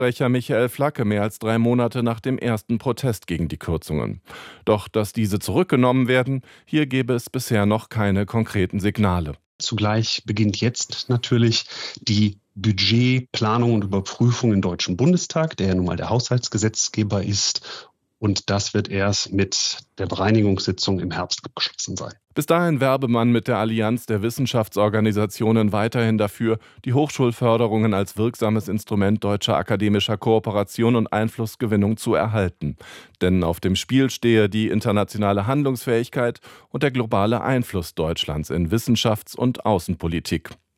Sprecher Michael Flacke mehr als 3 Monate nach dem ersten Protest gegen die Kürzungen. Doch dass diese zurückgenommen werden, hier gäbe es bisher noch keine konkreten Signale. Zugleich beginnt jetzt natürlich die Budgetplanung und Überprüfung im Deutschen Bundestag, der ja nun mal der Haushaltsgesetzgeber ist. Und das wird erst mit der Bereinigungssitzung im Herbst abgeschlossen sein. Bis dahin werbe man mit der Allianz der Wissenschaftsorganisationen weiterhin dafür, die Hochschulförderungen als wirksames Instrument deutscher akademischer Kooperation und Einflussgewinnung zu erhalten. Denn auf dem Spiel stehe die internationale Handlungsfähigkeit und der globale Einfluss Deutschlands in Wissenschafts- und Außenpolitik.